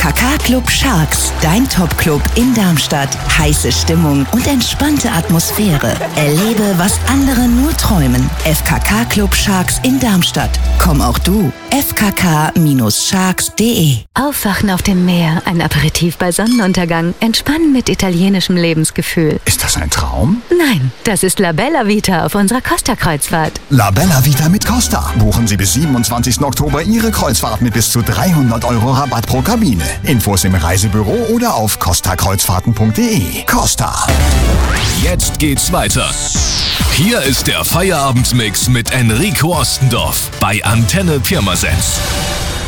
FKK Club Sharks, dein Top-Club in Darmstadt. Heiße Stimmung und entspannte Atmosphäre. Erlebe, was andere nur träumen. FKK Club Sharks in Darmstadt. Komm auch du. fkk-sharks.de. Aufwachen auf dem Meer, ein Aperitif bei Sonnenuntergang, entspannen mit italienischem Lebensgefühl. Ist das ein Traum? Nein, das ist La Bella Vita auf unserer Costa-Kreuzfahrt. La Bella Vita mit Costa. Buchen Sie bis 27. Oktober Ihre Kreuzfahrt mit bis zu 300 € Rabatt pro Kabine. Infos im Reisebüro oder auf costakreuzfahrten.de. Costa. Jetzt geht's weiter. Hier ist der Feierabendmix mit Enrico Ostendorf bei Antenne Pirmasens.